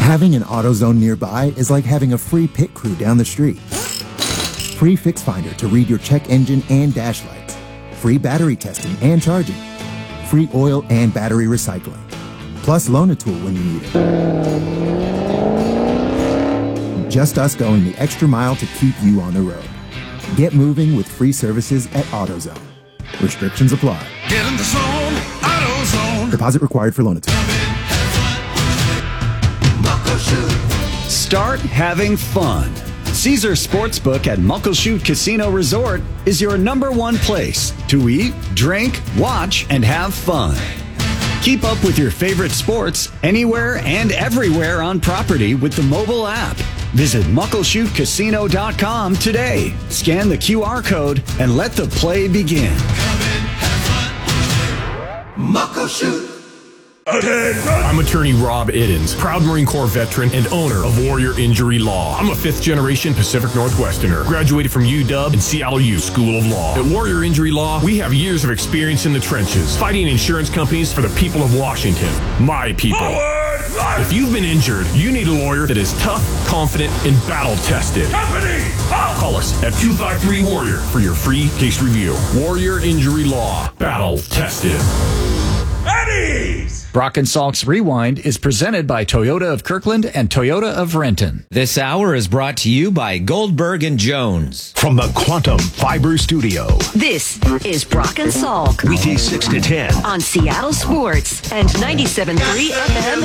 Having an AutoZone nearby is like having a free pit crew down the street. Free Fix Finder to read your check engine and dash lights. Free battery testing and charging. Free oil and battery recycling. Plus Loan-A-Tool when you need it. Just us going the extra mile to keep you on the road. Get moving with free services at AutoZone. Restrictions apply. Get in the zone, AutoZone. Deposit required for Loan-A-Tool. Start having fun. Caesar Sportsbook at Muckleshoot Casino Resort is your #1 place to eat, drink, watch, and have fun. Keep up with your favorite sports anywhere and everywhere on property with the mobile app. Visit muckleshootcasino.com today. Scan the QR code and let the play begin. Come in, have fun. Muckleshoot. I'm attorney Rob Iddens, proud Marine Corps veteran and owner of Warrior Injury Law. I'm a 5th-generation Pacific Northwesterner, graduated from UW and CLU School of Law. At Warrior Injury Law, we have years of experience in the trenches, fighting insurance companies for the people of Washington, my people. If you've been injured, you need a lawyer that is tough, confident, and battle-tested. Call us at 253-WARRIOR for your free case review. Warrior Injury Law, battle-tested. Brock and Salk's Rewind is presented by Toyota of Kirkland and Toyota of Renton. This hour is brought to you by Goldberg and Jones. From the Quantum Fiber Studio. This is Brock and Salk. Weekdays 6 to 10. On Seattle Sports and 97.3 FM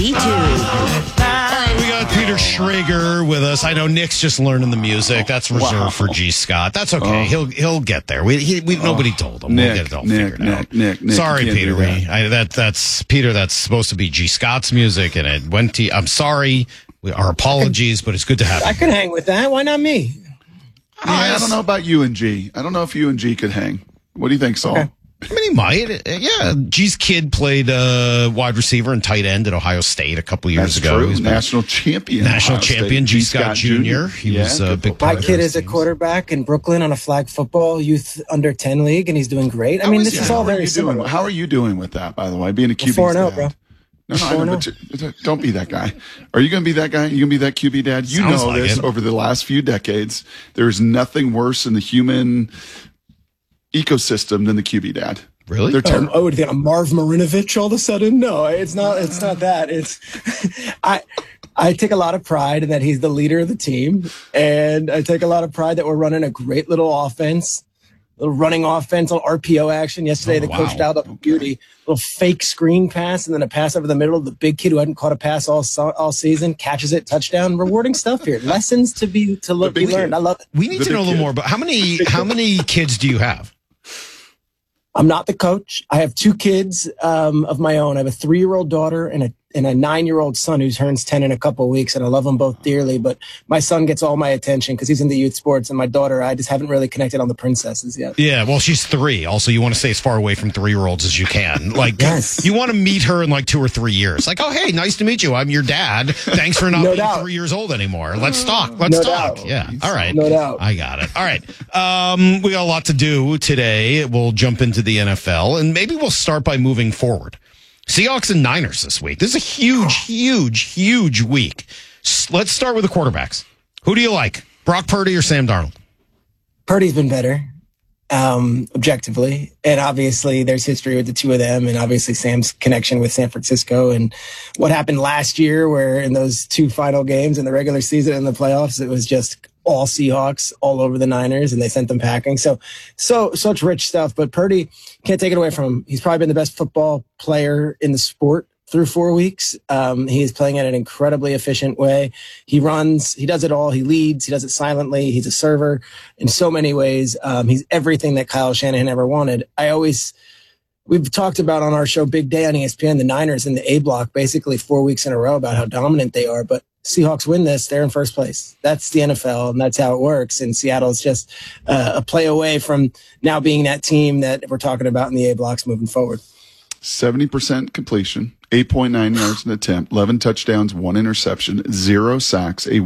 HD2. We got Peter Schrager with us. I know Nick's just learning the music. That's reserved for G. Scott. That's okay. He'll get there. Nobody told him. We'll get it all figured out. Nick. Sorry, Peter. That's Peter. That's supposed to be G. Scott's music, and it went to. I'm sorry. Our apologies, but it's good to have you. I could hang with that. Why not me? I don't know about you and G. I don't know if you and G could hang. What do you think, Saul? Okay. I mean, he might. Yeah, G's kid played wide receiver and tight end at Ohio State a couple years ago. True. He's national champion. National champion, G. Scott Jr. He was a big part. My kid is a quarterback in Brooklyn on a flag football youth under 10 league, and he's doing great. I mean, this is all very similar. How are you doing with that, by the way? Being a QB 4-0, bro. No, I know, but don't be that guy. Are you going to be that guy? You going to be that QB dad? You Sounds know like this. it. Over the last few decades, there is nothing worse in the human ecosystem than the QB dad. Really? They're terrible. Oh, a Marv Marinovich all of a sudden? No, it's not that. It's I take a lot of pride in that he's the leader of the team, and I take a lot of pride that we're running a great little offense. Little running offense, little RPO action. Yesterday, the coach dialed up beauty. Little fake screen pass, and then a pass over the middle. The big kid who hadn't caught a pass all season catches it, touchdown. Rewarding stuff here. Lessons to be learned. I love it. We need to know a little more about how many kids do you have? I'm not the coach. I have 2 kids of my own. I have a 3-year-old daughter and a 9-year-old son who turns 10 in a couple of weeks, and I love them both dearly. But my son gets all my attention because he's into youth sports, and my daughter, I just haven't really connected on the princesses yet. Yeah, well, she's 3. Also, you want to stay as far away from 3-year-olds as you can. Like, yes. You want to meet her in like 2 or 3 years. Like, oh, hey, nice to meet you. I'm your dad. Thanks for not being 3 years old anymore. Let's talk. Let's talk. Doubt. Yeah. All right. No doubt. I got it. All right. We got a lot to do today. We'll jump into the NFL, and maybe we'll start by moving forward. Seahawks and Niners this week. This is a huge week. Let's start with the quarterbacks. Who do you like, Brock Purdy or Sam Darnold? Purdy's been better, objectively. And obviously there's history with the two of them, and obviously Sam's connection with San Francisco and what happened last year where in those 2 final games in the regular season and the playoffs, it was just all Seahawks all over the Niners, and they sent them packing. So such rich stuff. But Purdy, can't take it away from him. He's probably been the best football player in the sport through 4 weeks. He is playing in an incredibly efficient way. He runs, he does it all. He leads, he does it silently. He's a server in so many ways. He's everything that Kyle Shanahan ever wanted. We've talked about on our show, Big Day on ESPN, the Niners in the A block, basically 4 weeks in a row about how dominant they are. But Seahawks win this, they're in first place. That's the NFL, and that's how it works. And Seattle's just a play away from now being that team that we're talking about in the A blocks moving forward. 70% completion, 8.9 yards an attempt, 11 touchdowns, 1 interception, 0 sacks, a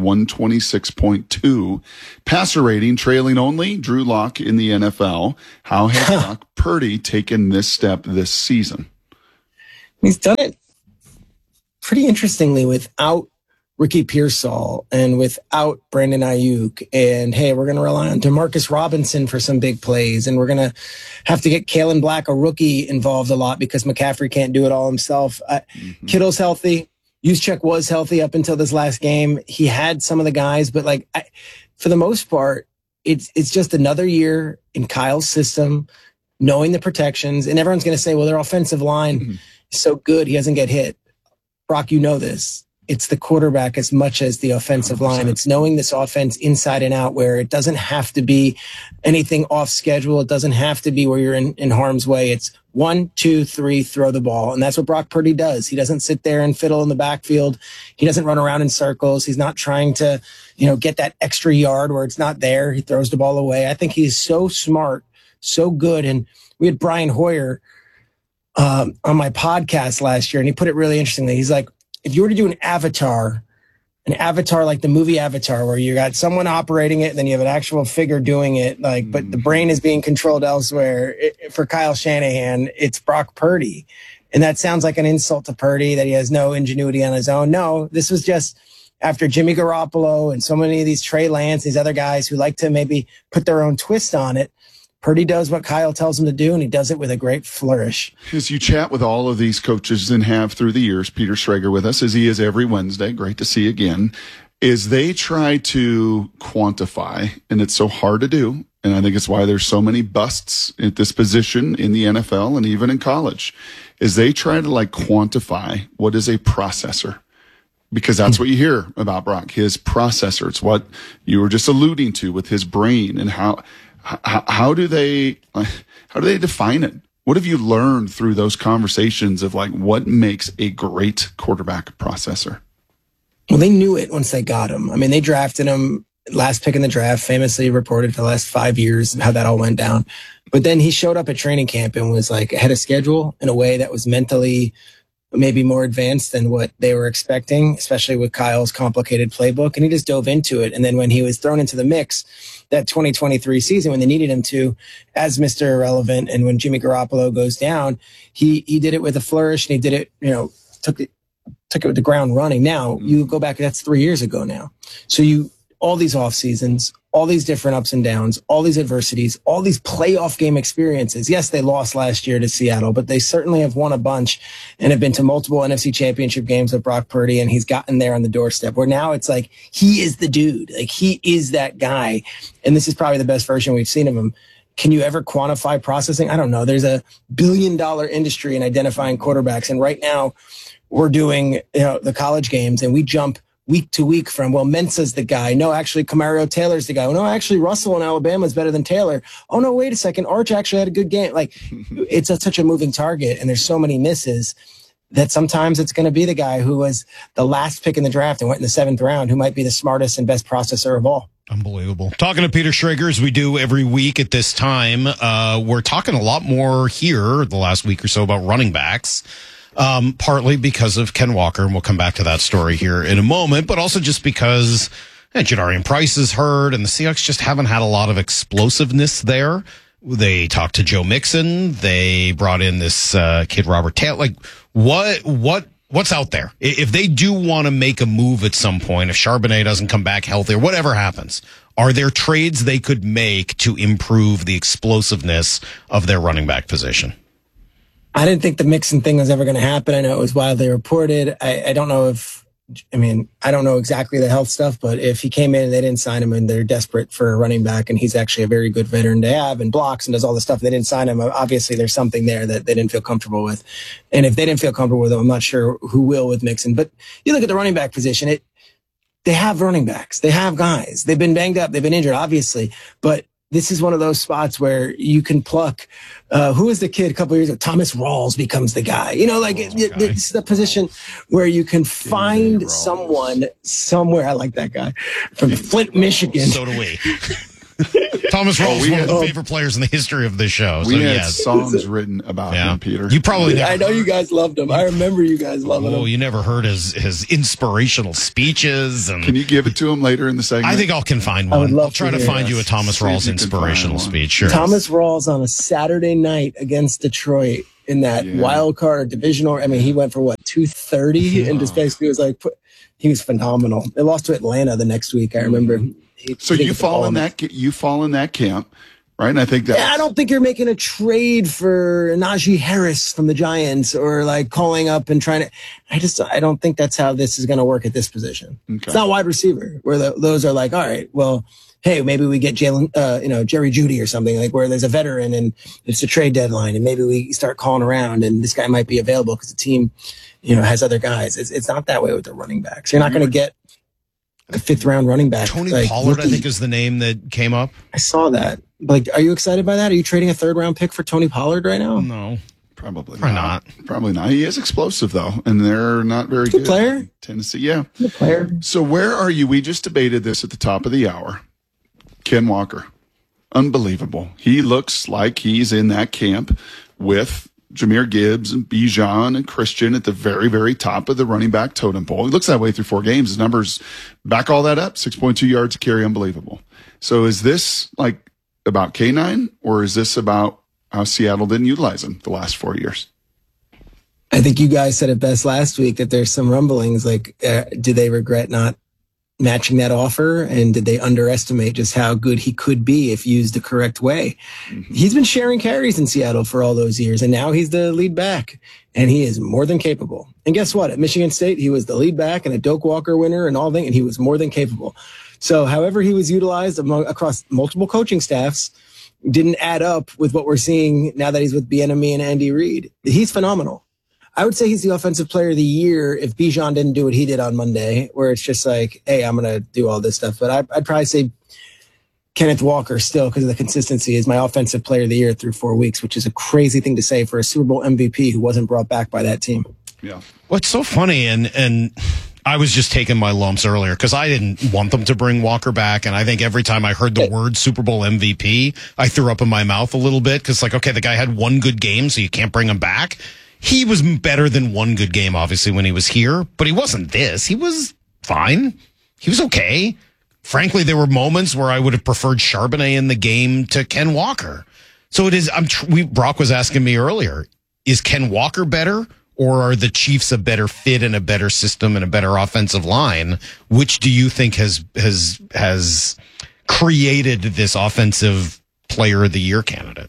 126.2 passer rating, trailing only Drew Lock in the NFL. How has Brock Purdy taken this step this season? He's done it pretty interestingly without Ricky Pearsall and without Brandon Ayuk, and hey, we're going to rely on Demarcus Robinson for some big plays, and we're going to have to get Kalen Black, a rookie, involved a lot because McCaffrey can't do it all himself. Kittle's healthy. Juszczyk was healthy up until this last game. He had some of the guys, but for the most part, it's just another year in Kyle's system, knowing the protections, and everyone's going to say, well, their offensive line is so good, he doesn't get hit. Brock, you know this. It's the quarterback as much as the offensive line. It's knowing this offense inside and out, where it doesn't have to be anything off schedule. It doesn't have to be where you're in harm's way. It's 1, 2, 3, throw the ball. And that's what Brock Purdy does. He doesn't sit there and fiddle in the backfield. He doesn't run around in circles. He's not trying to, get that extra yard where it's not there. He throws the ball away. I think he's so smart, so good. And we had Brian Hoyer on my podcast last year, and he put it really interestingly. He's like, if you were to do an avatar like the movie Avatar, where you got someone operating it, and then you have an actual figure doing it, but the brain is being controlled elsewhere. For Kyle Shanahan, it's Brock Purdy. And that sounds like an insult to Purdy, that he has no ingenuity on his own. No, this was just after Jimmy Garoppolo and so many of these Trey Lance, these other guys who like to maybe put their own twist on it. Purdy does what Kyle tells him to do, and he does it with a great flourish. As you chat with all of these coaches and have through the years, Peter Schrager with us, as he is every Wednesday, great to see you again, is they try to quantify, and it's so hard to do, and I think it's why there's so many busts at this position in the NFL and even in college, is they try to quantify what is a processor. Because that's what you hear about Brock, his processor. It's what you were just alluding to with his brain, and how do they define it? What have you learned through those conversations of what makes a great quarterback processor? Well, they knew it once they got him. I mean, they drafted him last pick in the draft, famously reported for the last 5 years how that all went down. But then he showed up at training camp and was ahead of schedule in a way that was mentally maybe more advanced than what they were expecting, especially with Kyle's complicated playbook. And he just dove into it. And then when he was thrown into the mix, that 2023 season, when they needed him to, as Mr. Irrelevant, and when Jimmy Garoppolo goes down, he did it with a flourish, and he did it, took it with the ground running. Now, you go back, that's 3 years ago now. So all these off seasons, all these different ups and downs, all these adversities, all these playoff game experiences. Yes, they lost last year to Seattle, but they certainly have won a bunch and have been to multiple NFC championship games with Brock Purdy, and he's gotten there on the doorstep, where now it's he is the dude. He is that guy. And this is probably the best version we've seen of him. Can you ever quantify processing? I don't know. There's a $1 billion industry in identifying quarterbacks. And right now we're doing, the college games, and we jump week to week from, Mensa's the guy. No, actually, Camario Taylor's the guy. No, actually, Russell in Alabama is better than Taylor. Oh, no, wait a second. Arch actually had a good game. It's such a moving target, and there's so many misses that sometimes it's going to be the guy who was the last pick in the draft and went in the 7th round, who might be the smartest and best processor of all. Unbelievable. Talking to Peter Schrager, as we do every week at this time. We're talking a lot more here the last week or so about running backs. Partly because of Ken Walker, and we'll come back to that story here in a moment, but also just because Jadarian Price is hurt, and the Seahawks just haven't had a lot of explosiveness there. They talked to Joe Mixon. They brought in this kid, Robert Taylor. What's out there? If they do want to make a move at some point, if Charbonnet doesn't come back healthy or whatever happens, are there trades they could make to improve the explosiveness of their running back position? I didn't think the Mixon thing was ever going to happen. I know it was widely reported. I don't know I don't know exactly the health stuff, but if he came in and they didn't sign him and they're desperate for a running back, and he's actually a very good veteran to have and blocks and does all the stuff, they didn't sign him. Obviously, there's something there that they didn't feel comfortable with. And if they didn't feel comfortable with him, I'm not sure who will with Mixon. But you look at the running back position, they have running backs. They have guys. They've been banged up. They've been injured, obviously. But this is one of those spots where you can pluck. Who was the kid a couple of years ago? Thomas Rawls becomes the guy. It's the position where you can find someone somewhere. I like that guy from Flint, Michigan. So do we. Thomas Rawls is one of the favorite players in the history of this show. We had songs written about him, Peter. You probably never I know you guys loved him. I remember you guys loving him. Oh, you never heard his inspirational speeches. And can you give it to him later in the segment? I think I'll find one. I'll try to find you a Thomas Rawls inspirational speech. Sure. Thomas Rawls on a Saturday night against Detroit in that wild card divisional. I mean, he went for what, 230 and just basically was like, he was phenomenal. They lost to Atlanta the next week. I remember. So you fall in that camp, right? And I think that I don't think you're making a trade for Najee Harris from the Giants or like calling up and trying to. I don't think that's how this is going to work at this position. Okay. It's not wide receiver where those are like, all right, well, hey, maybe we get Jerry Jeudy or something like where there's a veteran and it's a trade deadline and maybe we start calling around and this guy might be available because the team, has other guys. It's not that way with the running backs. You're not going to get a 5th round running back. Tony Pollard, I think, is the name that came up. I saw that. Like, are you excited by that? Are you trading a 3rd round pick for Tony Pollard right now? No. Probably not. Probably not. He is explosive, though, and they're not very good. Player? Tennessee, yeah. Good player. So where are you? We just debated this at the top of the hour. Ken Walker. Unbelievable. He looks like he's in that camp with Jahmyr Gibbs and Bijan and Christian at the very, very top of the running back totem pole. He looks that way through 4 games. His numbers back all that up. 6.2 yards a carry. Unbelievable. So is this like about K9 or is this about how Seattle didn't utilize him the last 4 years? I think you guys said it best last week that there's some rumblings. Like, do they regret not matching that offer? And did they underestimate just how good he could be if used the correct way? Mm-hmm. He's been sharing carries in Seattle for all those years, and now he's the lead back, and he is more than capable. And guess what? At Michigan State, he was the lead back and a Doak Walker winner and all that, and he was more than capable. So however he was utilized across multiple coaching staffs didn't add up with what we're seeing now that he's with Bieniemy and Andy Reid. He's phenomenal. I would say he's the offensive player of the year if Bijan didn't do what he did on Monday, where it's just like, hey, I'm going to do all this stuff. But I'd probably say Kenneth Walker still, because of the consistency, is my offensive player of the year through 4 weeks, which is a crazy thing to say for a Super Bowl MVP who wasn't brought back by that team. Yeah. What's so funny, and I was just taking my lumps earlier because I didn't want them to bring Walker back. And I think every time I heard the word Super Bowl MVP, I threw up in my mouth a little bit because, like, okay, the guy had one good game, so you can't bring him back. He was better than one good game, obviously, when he was here, but he wasn't this. He was fine. He was okay. Frankly, there were moments where I would have preferred Charbonnet in the game to Ken Walker. So it is. Brock was asking me earlier: is Ken Walker better, or are the Chiefs a better fit and a better system and a better offensive line? Which do you think has created this offensive player of the year candidate?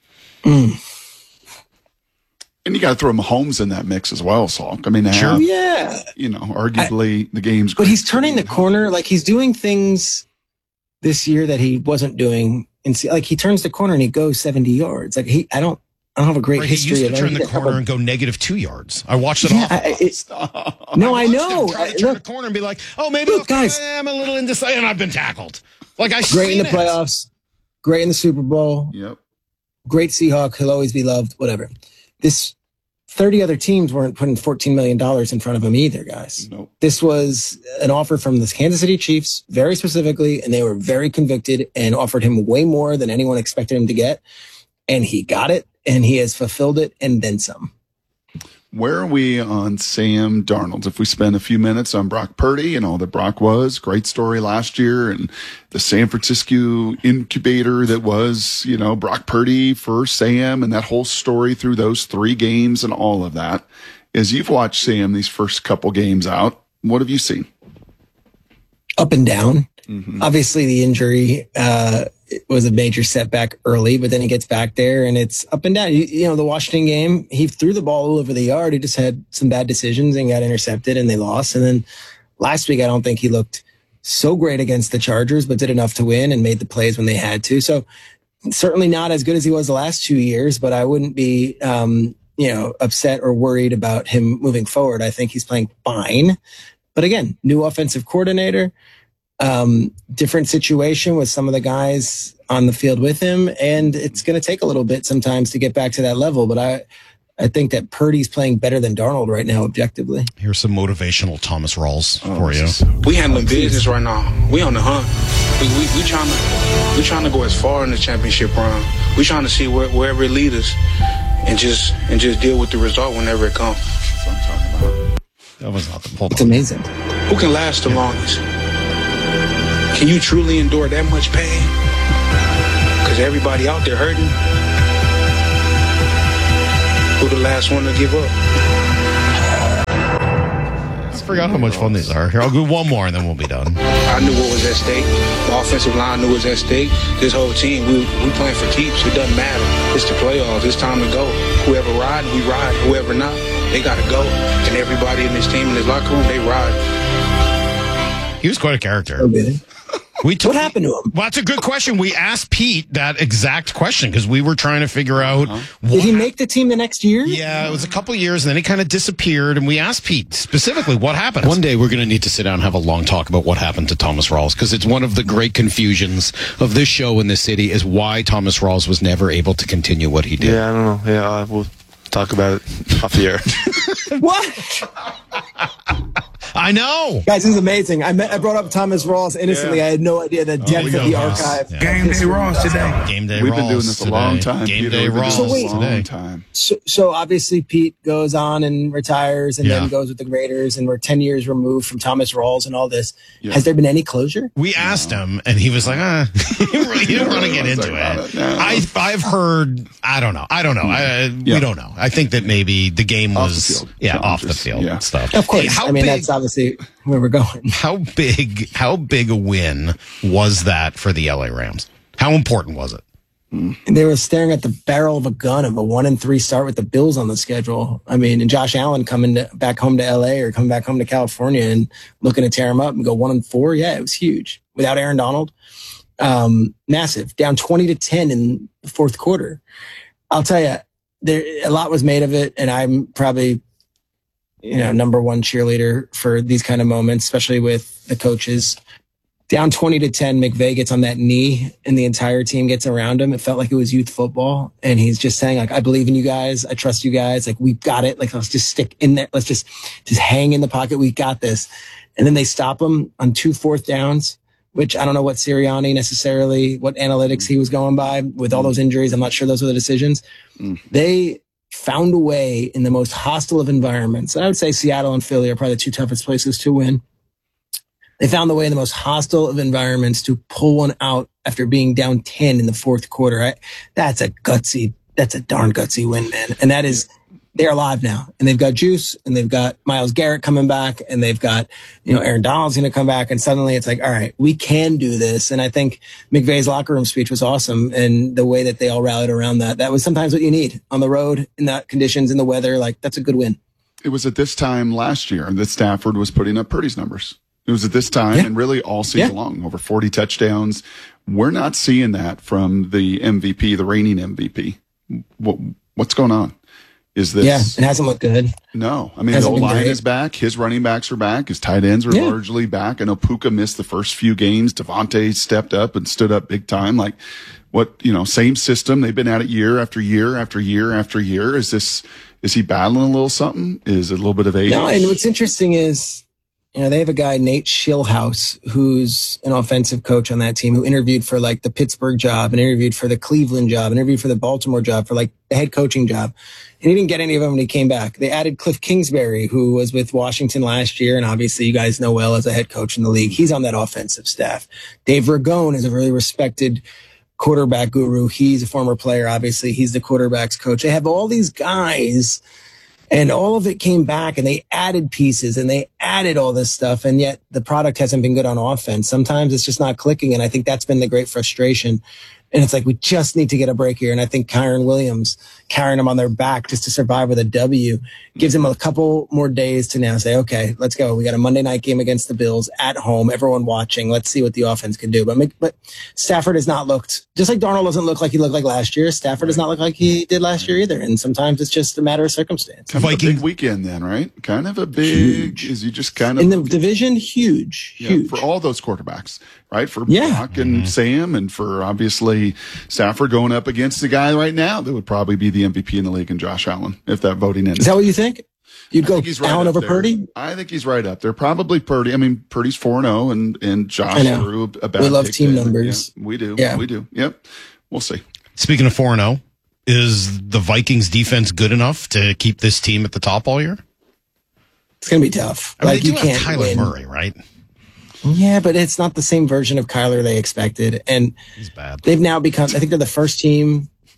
And you got to throw Mahomes in that mix as well, Salk. I mean, sure. Yeah. Arguably the game's great. But he's turning the corner. Like, he's doing things this year that he wasn't doing. Like, he turns the corner and he goes 70 yards. Like, I don't have a great history of it. He used to turn the corner and go negative 2 yards. I watched it all. No, I know. Turn the corner and be like, oh, maybe guys, I'm a little indecisive and I've been tackled. Like, great in the playoffs, great in the Super Bowl. Yep. Great Seahawk. He'll always be loved. Whatever. This 30 other teams weren't putting $14 million in front of him either, guys. Nope. This was an offer from the Kansas City Chiefs, very specifically, and they were very convicted and offered him way more than anyone expected him to get. And he got it, and he has fulfilled it, and then some. Where are we on Sam Darnold? If we spend a few minutes on Brock Purdy and all that Brock was, great story last year, and the San Francisco incubator that was, Brock Purdy for Sam, and that whole story through those 3 games and all of that. As you've watched Sam these first couple games out, what have you seen? Up and down. Mm-hmm. Obviously, the injury it was a major setback early, but then he gets back there and it's up and down. The Washington game, he threw the ball all over the yard. He just had some bad decisions and got intercepted and they lost. And then last week, I don't think he looked so great against the Chargers, but did enough to win and made the plays when they had to. So certainly not as good as he was the last 2 years, but I wouldn't be, upset or worried about him moving forward. I think he's playing fine. But again, new offensive coordinator, different situation with some of the guys on the field with him. And it's going to take a little bit sometimes to get back to that level. But I think that Purdy's playing better than Darnold right now, objectively. Here's some motivational Thomas Rawls for you. We handling business right now. We on the hunt. We trying to go as far in the championship run. We trying to see wherever it leads us, and just deal with the result whenever it comes. That's what I'm talking about. That was not the pull. It's amazing. Who can last the longest? Can you truly endure that much pain? Because everybody out there hurting. who the last one to give up. I forgot how much fun these are. Here, I'll do one more and then we'll be done. I knew what was at stake. The offensive line knew what was at stake. This whole team, we playing for keeps. It doesn't matter. It's the playoffs. It's time to go. Whoever ride, we ride. Whoever not, they got to go. And everybody in this team, in this locker room, they ride. He was quite a character. What happened to him? Well, that's a good question. We asked Pete that exact question because we were trying to figure out. Did he make the team the next year? Yeah, it was a couple of years, and then he kind of disappeared. And we asked Pete specifically what happened. One day we're going to need to sit down and have a long talk about what happened to Thomas Rawls, because it's one of the great confusions of this show in this city is why Thomas Rawls was never able to continue what he did. Yeah, I don't know. Yeah, we'll talk about it off the air. What? I know. Guys, this is amazing. I brought up Thomas Rawls innocently. I had no idea the depth of the archive. Yeah. Game day Rawls today. Game day We've Rawls been doing this today. a long time. Game Peter. day We've been Rawls doing this a long today. time. So obviously Pete goes on and retires and then goes with the Raiders, and we're 10 years removed from Thomas Rawls and all this. Yeah. Has there been any closure? We asked him, and he was like, he didn't want to get into it. I've heard, I don't know. We don't know. I think that maybe the game was off the field stuff. Of course. Hey, that's obviously where we're going. How big a win was that for the LA Rams? How important was it? And they were staring at the barrel of a gun of a 1-3 start with the Bills on the schedule. I mean, and Josh Allen coming back home to LA or coming back home to California and looking to tear him up and go 1-4. Yeah, it was huge. Without Aaron Donald, massive. Down 20-10 in the fourth quarter. I'll tell you, a lot was made of it, and I'm probably number one cheerleader for these kind of moments, especially with the coaches. Down 20-10, McVay gets on that knee and the entire team gets around him. It felt like it was youth football. And he's just saying, like, I believe in you guys. I trust you guys. Like, we've got it. Like, let's just stick in there. Let's just hang in the pocket. We got this. And then they stop him on 2 4th downs, which I don't know what Sirianni necessarily, what analytics he was going by with all those injuries. I'm not sure those were the decisions. They found a way in the most hostile of environments. And I would say Seattle and Philly are probably the 2 toughest places to win. They found the way in the most hostile of environments to pull one out after being down 10 in the fourth quarter. That's a darn gutsy win, man. And they're alive now. And they've got juice, and they've got Myles Garrett coming back, and they've got, Aaron Donald's going to come back. And suddenly it's like, all right, we can do this. And I think McVay's locker room speech was awesome. And the way that they all rallied around that was sometimes what you need on the road in that conditions, in the weather. Like, that's a good win. It was at this time last year that Stafford was putting up Purdy's numbers. It was at this time and really all season long, over 40 touchdowns. We're not seeing that from the MVP, the reigning MVP. What's going on? Is this? Yeah, it hasn't looked good. No. I mean, the line is back. His running backs are back. His tight ends are largely back. I know Puka missed the first few games. Devontae stepped up and stood up big time. Like, same system. They've been at it year after year after year after year. Is he battling a little something? Is it a little bit of age? No, and what's interesting is, they have a guy, Nate Schillhouse, who's an offensive coach on that team, who interviewed for like the Pittsburgh job and interviewed for the Cleveland job, interviewed for the Baltimore job, for like the head coaching job. And he didn't get any of them when he came back. They added Cliff Kingsbury, who was with Washington last year. And obviously you guys know well as a head coach in the league. He's on that offensive staff. Dave Ragone is a really respected quarterback guru. He's a former player. Obviously he's the quarterback's coach. They have all these guys, and all of it came back, and they added pieces and they added all this stuff. And yet the product hasn't been good on offense. Sometimes it's just not clicking. And I think that's been the great frustration. And it's like, we just need to get a break here. And I think Kyron Williams carrying them on their back just to survive with a W gives them a couple more days to now say, okay, let's go. We got a Monday night game against the Bills at home, everyone watching. Let's see what the offense can do. But Stafford has not looked, just like Darnold doesn't look like he looked like last year. Stafford does not look like he did last year either. And sometimes it's just a matter of circumstance. Kind of a big weekend then, right? Kind of a big, huge. Is you just kind of. In the division, huge. For all those quarterbacks, right? For Brock and Sam, and for obviously Stafford going up against the guy right now that would probably be the MVP in the league, and Josh Allen, if that voting ended. Is that what you think? You'd go Allen over there. Purdy? I think he's right up there. Probably Purdy. I mean, Purdy's 4-0, and Josh threw a bad We love pick team there. numbers. Yeah, we do. Yeah. We do. Yep. We'll see. Speaking of 4-0, is the Vikings defense good enough to keep this team at the top all year? It's going to be tough. I mean, you they do can't have Kyler win. Murray, right? Yeah, but it's not the same version of Kyler they expected. And he's bad. They've now become, I think they're the first team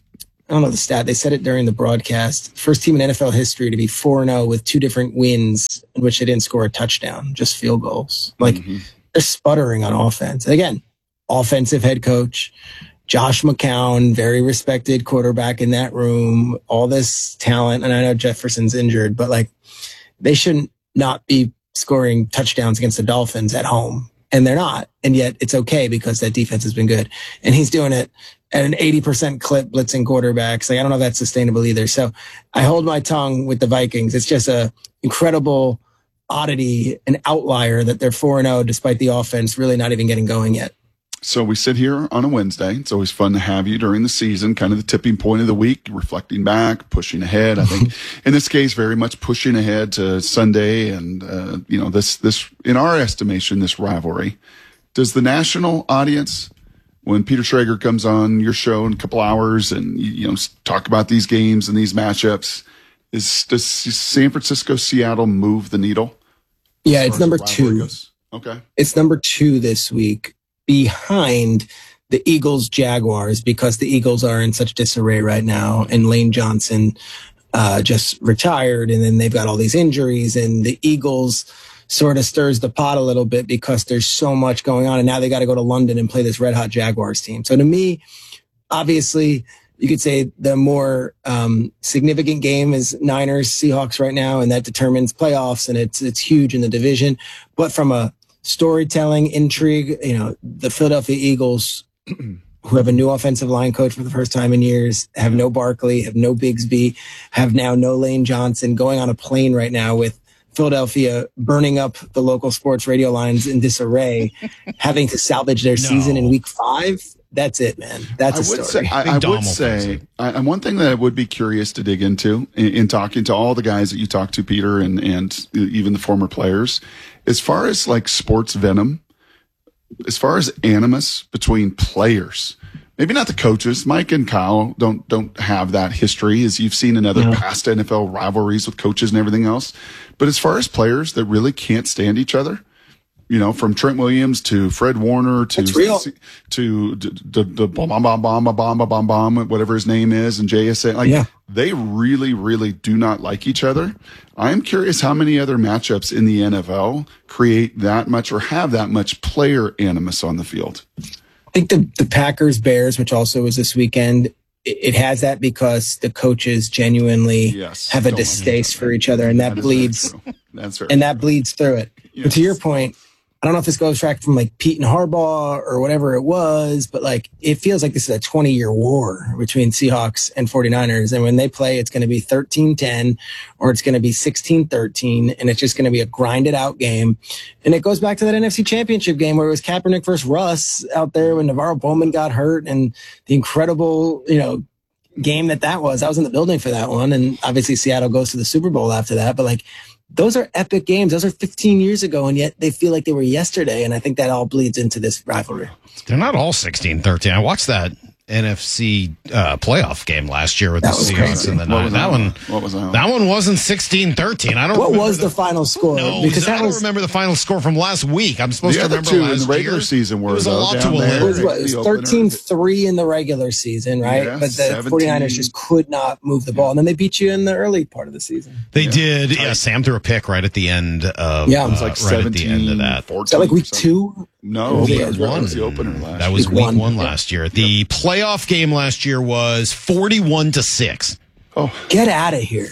I don't know the stat. They said it during the broadcast. First team in NFL history to be 4-0 with 2 different wins in which they didn't score a touchdown, just field goals. Like, they're sputtering on offense. Again, offensive head coach, Josh McCown, very respected quarterback in that room, all this talent. And I know Jefferson's injured, but like, they shouldn't not be scoring touchdowns against the Dolphins at home. And they're not. And yet it's okay because that defense has been good. And he's doing it at an 80% clip, blitzing quarterbacks. Like, I don't know if that's sustainable either. So I hold my tongue with the Vikings. It's just a incredible oddity, an outlier that they're 4-0 despite the offense really not even getting going yet. So we sit here on a Wednesday. It's always fun to have you during the season, kind of the tipping point of the week, reflecting back, pushing ahead. I think in this case, very much pushing ahead to Sunday. And, this, in our estimation, this rivalry. Does the national audience, when Peter Schrager comes on your show in a couple hours and, talk about these games and these matchups, does San Francisco, Seattle move the needle? Yeah, it's number 2. Goes? Okay. It's number 2 this week, behind the Eagles Jaguars, because the Eagles are in such disarray right now, and Lane Johnson just retired, and then they've got all these injuries, and the Eagles sort of stirs the pot a little bit because there's so much going on, and now they got to go to London and play this red hot Jaguars team. So to me, obviously, you could say the more significant game is Niners Seahawks right now, and that determines playoffs, and it's huge in the division. But from a storytelling, intrigue, the Philadelphia Eagles, who have a new offensive line coach for the first time in years, have no Barkley, have no Bigsby, have now no Lane Johnson, going on a plane right now with Philadelphia burning up the local sports radio lines in disarray, having to salvage their season in week 5. That's it, man. That's a story. I would say one thing that I would be curious to dig into in talking to all the guys that you talk to, Peter, and even the former players, as far as like sports venom, as far as animus between players, maybe not the coaches. Mike and Kyle don't have that history as you've seen in other past NFL rivalries with coaches and everything else. But as far as players that really can't stand each other, from Trent Williams to Fred Warner to the bomb, whatever his name is, and JSA, they really, really do not like each other. I am curious how many other matchups in the NFL create that much or have that much player animus on the field. I think the Packers Bears, which also was this weekend, it has that because the coaches genuinely have a distaste for each other, and that bleeds. That's right. And that bleeds through it. Yes. But to your point, I don't know if this goes back from like Pete and Harbaugh or whatever it was, but like it feels like this is a 20-year war between Seahawks and 49ers. And when they play, it's going to be 13-10 or it's going to be 16-13, and it's just going to be a grinded out game. And it goes back to that NFC Championship game where it was Kaepernick versus Russ out there when Navarro Bowman got hurt, and the incredible, game that was. I was in the building for that one, and obviously Seattle goes to the Super Bowl after that. But like, those are epic games. Those are 15 years ago, and yet they feel like they were yesterday. And I think that all bleeds into this rivalry. They're not all 16-13. I watched that NFC playoff game last year with the Seahawks and the Niners. That one wasn't 16-13. I don't. What was the final score? No, because I don't remember the final score from last week. I'm supposed to remember two last in the regular year. season were. It was a lot to it was 13-3 in the regular season, right? Yeah, but the 49ers just could not move the ball, and then they beat you in the early part of the season. They did. Yeah, Sam threw a pick right at the end of. Yeah, it was like 17, right at the end of that. 14, is that like week 2? No, that was the opener last year. That was week 1 last year. The playoff game last year was 41-6. Oh, get out of here!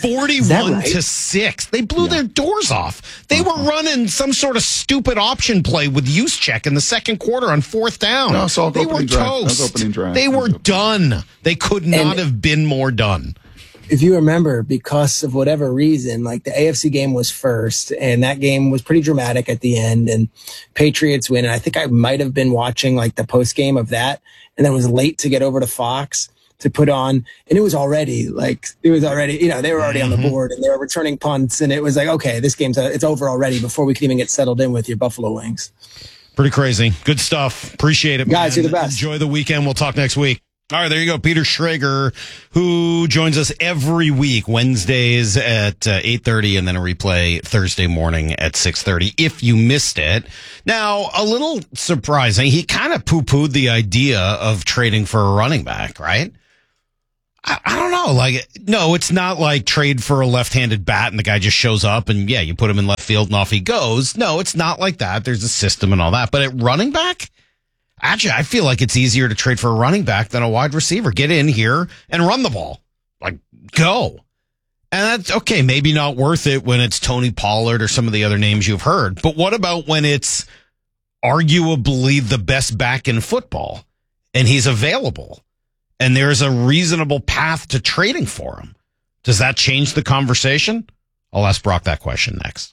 41-6. They blew their doors off. They were running some sort of stupid option play with Juszczyk in the second quarter on 4th down. No, so they were toast. They were done. They could not have been more done. If you remember, because of whatever reason, like the AFC game was first, and that game was pretty dramatic at the end, and Patriots win. And I think I might have been watching like the post game of that, and then was late to get over to Fox to put on, and it was already, they were already on the board, and they were returning punts, and it was like, okay, this game's it's over already before we can even get settled in with your Buffalo Wings. Pretty crazy. Good stuff. Appreciate it, guys. You're the best. Enjoy the weekend. We'll talk next week. All right, there you go. Peter Schrager, who joins us every week, Wednesdays at 8:30, and then a replay Thursday morning at 6:30, if you missed it. Now, a little surprising, he kind of poo-pooed the idea of trading for a running back, right? I don't know. Like, no, it's not like trade for a left-handed bat and the guy just shows up and, yeah, you put him in left field and off he goes. No, it's not like that. There's a system and all that. But at running back, actually, I feel like it's easier to trade for a running back than a wide receiver. Get in here and run the ball. Like, go. And that's okay. Maybe not worth it when it's Tony Pollard or some of the other names you've heard. But what about when it's arguably the best back in football and he's available and there's a reasonable path to trading for him? Does that change the conversation? I'll ask Brock that question next.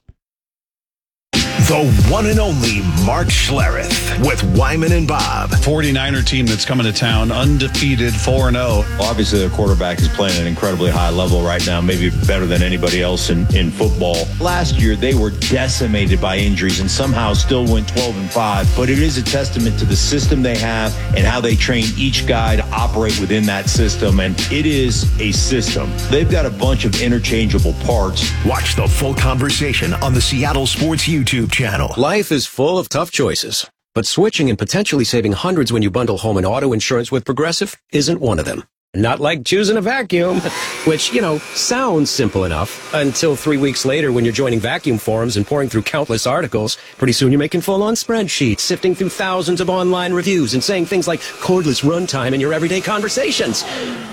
The one and only Mark Schlereth with Wyman and Bob. 49er team that's coming to town, undefeated, 4-0. Obviously, their quarterback is playing at an incredibly high level right now, maybe better than anybody else in football. Last year, they were decimated by injuries and somehow still went 12-5. But it is a testament to the system they have and how they train each guy to operate within that system. And it is a system. They've got a bunch of interchangeable parts. Watch the full conversation on the Seattle Sports YouTube channel. Life is full of tough choices, but switching and potentially saving hundreds when you bundle home and auto insurance with Progressive isn't one of them. Not like choosing a vacuum, which, sounds simple enough until 3 weeks later when you're joining vacuum forums and pouring through countless articles. Pretty soon you're making full-on spreadsheets, sifting through thousands of online reviews and saying things like cordless runtime in your everyday conversations.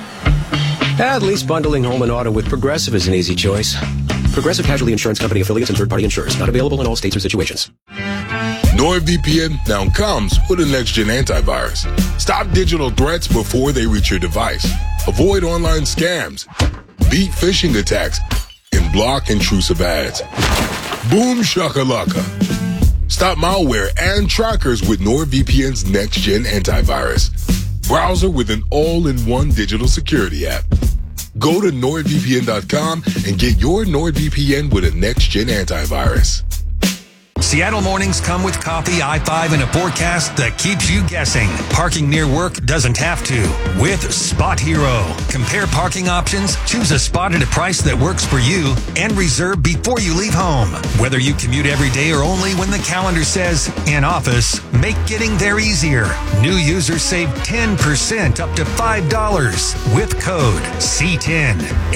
At least bundling home and auto with Progressive is an easy choice. Progressive Casualty Insurance Company affiliates and third-party insurers. Not available in all states or situations. NordVPN now comes with a next-gen antivirus. Stop digital threats before they reach your device. Avoid online scams. Beat phishing attacks. And block intrusive ads. Boom shakalaka. Stop malware and trackers with NordVPN's next-gen antivirus. Browser with an all-in-one digital security app. Go to NordVPN.com and get your NordVPN with a next-gen antivirus. Seattle mornings come with coffee, I-5, and a forecast that keeps you guessing. Parking near work doesn't have to with Spot Hero. Compare parking options, choose a spot at a price that works for you, and reserve before you leave home. Whether you commute every day or only when the calendar says in office, make getting there easier. New users save 10% up to $5 with code C10.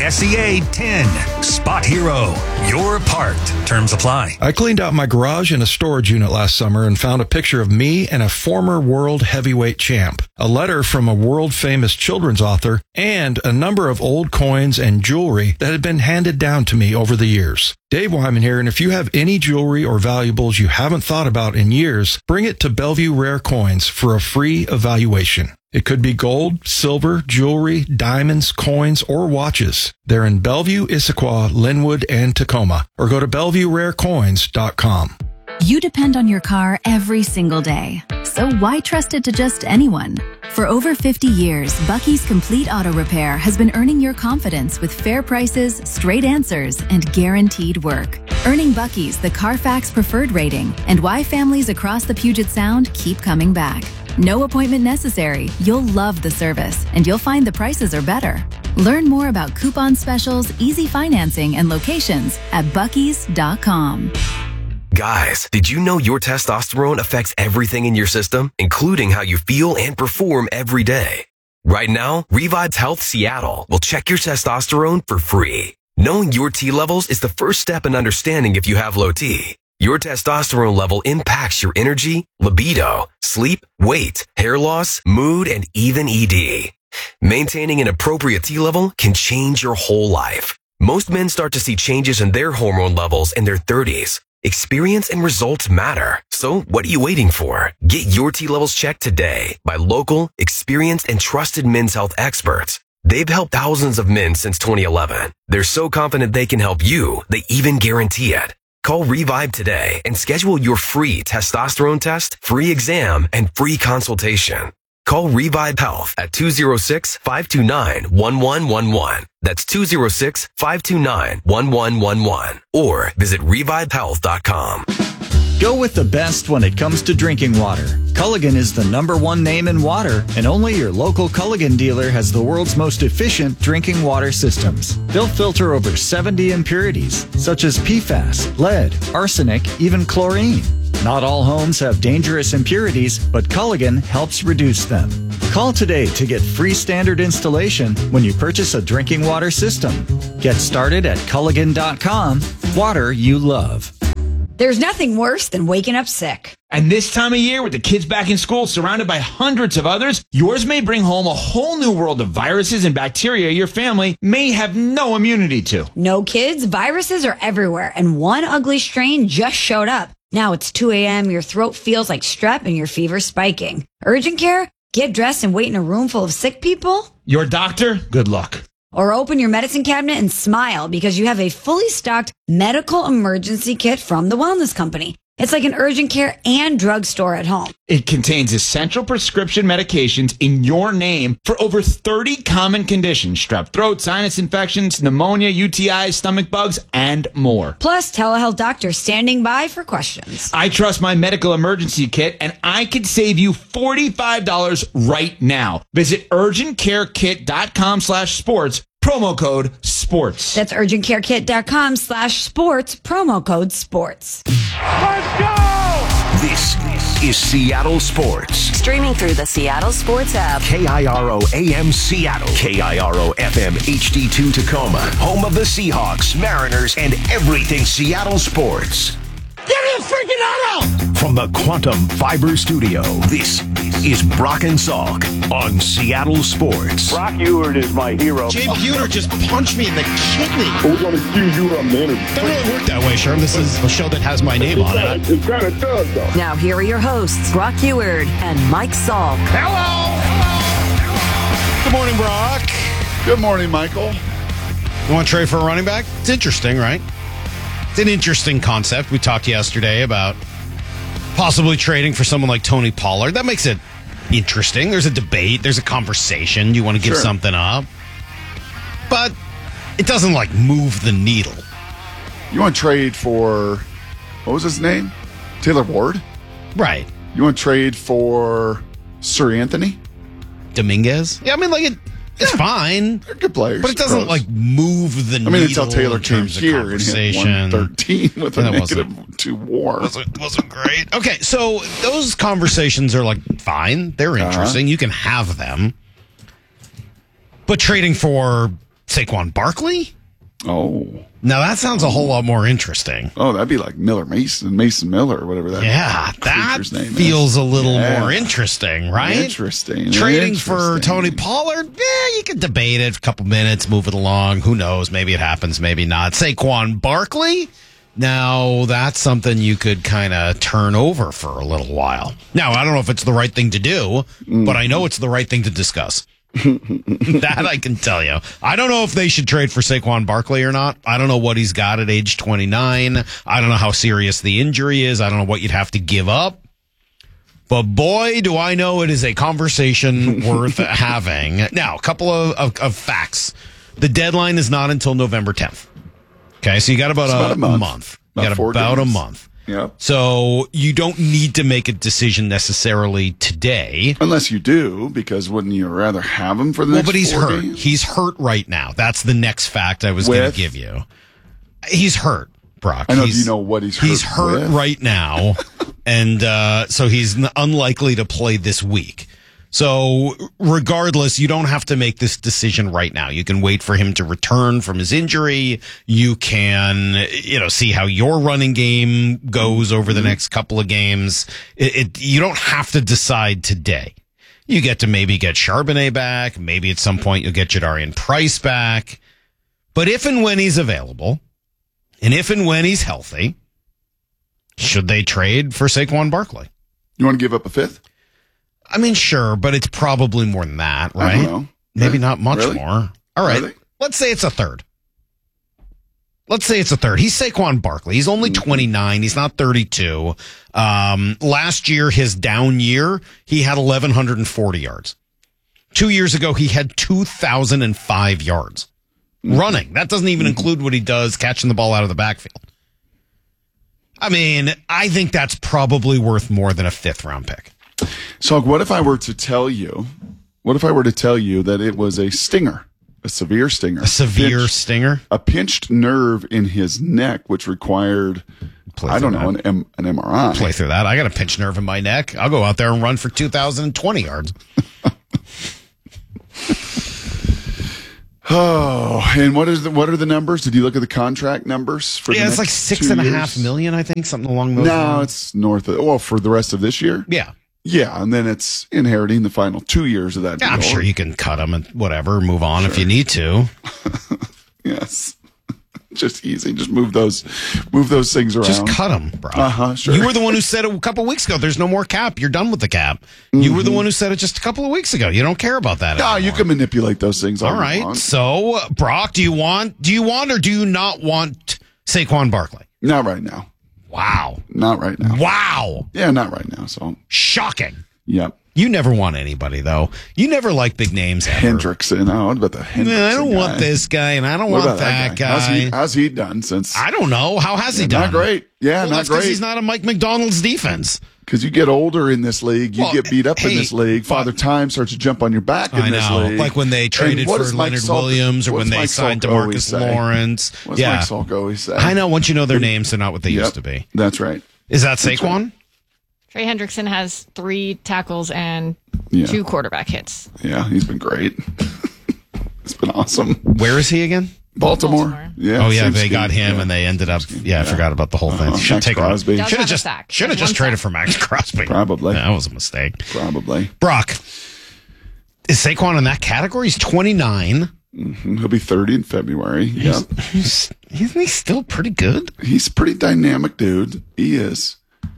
SEA10. Spot Hero. You're parked. Terms apply. I cleaned out my garage in a storage unit last summer and found a picture of me and a former world heavyweight champ, a letter from a world-famous children's author, and a number of old coins and jewelry that had been handed down to me over the years. Dave Wyman here, and if you have any jewelry or valuables you haven't thought about in years, bring it to Bellevue Rare Coins for a free evaluation. It could be gold, silver, jewelry, diamonds, coins, or watches. They're in Bellevue, Issaquah, Linwood, and Tacoma. Or go to BellevueRareCoins.com. You depend on your car every single day. So why trust it to just anyone? For over 50 years, Bucky's Complete Auto Repair has been earning your confidence with fair prices, straight answers, and guaranteed work. Earning Bucky's the Carfax Preferred rating and why families across the Puget Sound keep coming back. No appointment necessary. You'll love the service, and you'll find the prices are better. Learn more about coupon specials, easy financing, and locations at buckys.com. Guys, did you know your testosterone affects everything in your system, including how you feel and perform every day? Right now, Revive Health Seattle will check your testosterone for free. Knowing your T levels is the first step in understanding if you have low T. Your testosterone level impacts your energy, libido, sleep, weight, hair loss, mood, and even ED. Maintaining an appropriate T level can change your whole life. Most men start to see changes in their hormone levels in their 30s. Experience and results matter. So what are you waiting for? Get your T levels checked today by local, experienced, and trusted men's health experts. They've helped thousands of men since 2011. They're so confident they can help you, they even guarantee it. Call Revive today and schedule your free testosterone test, free exam, and free consultation. Call Revive Health at 206-529-1111. That's 206-529-1111. Or visit revivehealth.com. Go with the best when it comes to drinking water. Culligan is the #1 name in water, and only your local Culligan dealer has the world's most efficient drinking water systems. They'll filter over 70 impurities, such as PFAS, lead, arsenic, even chlorine. Not all homes have dangerous impurities, but Culligan helps reduce them. Call today to get free standard installation when you purchase a drinking water system. Get started at Culligan.com. Water you love. There's nothing worse than waking up sick. And this time of year, with the kids back in school, surrounded by hundreds of others, yours may bring home a whole new world of viruses and bacteria your family may have no immunity to. No, kids, viruses are everywhere, and one ugly strain just showed up. Now it's 2 a.m., your throat feels like strep, and your fever's spiking. Urgent care? Get dressed and wait in a room full of sick people? Your doctor? Good luck. Or open your medicine cabinet and smile because you have a fully stocked medical emergency kit from the Wellness Company. It's like an urgent care and drugstore at home. It contains essential prescription medications in your name for over 30 common conditions: strep throat, sinus infections, pneumonia, UTIs, stomach bugs, and more. Plus, telehealth doctors standing by for questions. I trust my medical emergency kit, and I could save you $45 right now. Visit urgentcarekit.com/sports. Promo code SPORTS. That's urgentcarekit.com/sports. Promo code SPORTS. Let's go! This is Seattle Sports. Streaming through the Seattle Sports app. KIRO AM Seattle. KIRO FM HD2 Tacoma. Home of the Seahawks, Mariners, and everything Seattle sports. Give me a freaking auto! From the Quantum Fiber Studio, this is Brock and Salk on Seattle Sports. Brock Ewert is my hero. Jay Buhner just punched me in the kidney. We're going to accuse you of management. Doesn't really work that way, Sherm. This is a show that has my name on it. It kind of does, though. Now here are your hosts, Brock Ewert and Mike Salk. Hello! Good morning, Brock. Good morning, Michael. You want to trade for a running back? It's interesting, right? It's an interesting concept. We talked yesterday about possibly trading for someone like Tony Pollard. That makes it interesting. There's a debate. There's a conversation. You want to give something up. But it doesn't, move the needle. You want to trade for, what was his name? Taylor Ward? Right. You want to trade for Sir Anthony Dominguez? Yeah, it's fine. They're good players. But it doesn't, move the needle. Until Taylor came here and hit 113 with a -2 WAR. Wasn't great. Okay, so those conversations are, fine. They're interesting. You can have them. But trading for Saquon Barkley? Oh. Now, that sounds a whole lot more interesting. Oh, that'd be like Mason Miller, or whatever that that name feels is. a little more interesting, right? Interesting. Trading for Tony Pollard, you can debate it for a couple minutes, move it along. Who knows? Maybe it happens, maybe not. Saquon Barkley? Now, that's something you could kind of turn over for a little while. Now, I don't know if it's the right thing to do, but I know it's the right thing to discuss. That I can tell you. I don't know if they should trade for Saquon Barkley or not. I don't know what he's got at age 29. I don't know how serious the injury is. I don't know what you'd have to give up. But boy, do I know it is a conversation worth having. Now, a couple of facts. The deadline is not until November 10th. Okay, so you got about a month. You got about a month. Yep. So you don't need to make a decision necessarily today. Unless you do, because wouldn't you rather have him for the next 4 days? Well, but he's hurt. Games? He's hurt right now. That's the next fact I was going to give you. He's hurt, Brock. I know you know what he's hurt. He's hurt right now, and so he's unlikely to play this week. So regardless, you don't have to make this decision right now. You can wait for him to return from his injury. You can, see how your running game goes over the next couple of games. You don't have to decide today. You get to maybe get Charbonnet back. Maybe at some point you'll get Jadarian Price back. But if and when he's available, and if and when he's healthy, should they trade for Saquon Barkley? You want to give up a fifth? I mean, sure, but it's probably more than that, right? I don't know. Maybe not much Really? more. All right. Really? Let's say it's a third. He's Saquon Barkley. He's only 29. He's not 32. Last year, his down year, he had 1,140 yards. 2 years ago, he had 2,005 yards running. That doesn't even include what he does catching the ball out of the backfield. I mean, I think that's probably worth more than a 5th round pick. So what if I were to tell you that it was a stinger, a severe stinger? A severe stinger? A pinched nerve in his neck, which required I don't know, an MRI. Play through that. I got a pinched nerve in my neck. I'll go out there and run for 2,020 yards. Oh, and what are the numbers? Did you look at the contract numbers for? Yeah, it's like $6.5 million, I think, something along those lines. No, it's north of for the rest of this year. Yeah, and then it's inheriting the final 2 years of that deal. I'm sure you can cut them and whatever, move on if you need to. Yes. Just easy. Just move those things around. Just cut them, bro. Sure. You were the one who said it a couple weeks ago. There's no more cap. You're done with the cap. You were the one who said it just a couple of weeks ago. You don't care about that anymore. You can manipulate those things. All right. So, Brock, do you want or do you not want Saquon Barkley? Not right now. Wow. Not right now. Wow. Yeah, not right now. So shocking. Yep. You never want anybody, though. You never like big names ever. Hendrickson. What about the Hendrickson I don't want this guy, and I don't want that guy. How's he done since? I don't know. How has he done? Not great. Yeah, not great. He's not a Mike McDonald's defense. Because you get older in this league, you get beat up in this league. Father Time starts to jump on your back in this league. Like when they traded for Leonard Williams or when they signed DeMarcus Lawrence. What's Mike Salk always say? I know. Once you know their names, they're not what they used to be. That's right. Is that Saquon? Trey Hendrickson has 3 tackles and 2 quarterback hits. Yeah, he's been great. It's been awesome. Where is he again? Baltimore. Yeah. Oh yeah, they got him and they ended up. I forgot about the whole thing. Should take Crosby. Should have just traded for Max Crosby. Probably. That was a mistake. Probably. Brock, is Saquon in that category? He's 29. Mm-hmm. He'll be 30 in February. Isn't he still pretty good? He's a pretty dynamic dude. He is.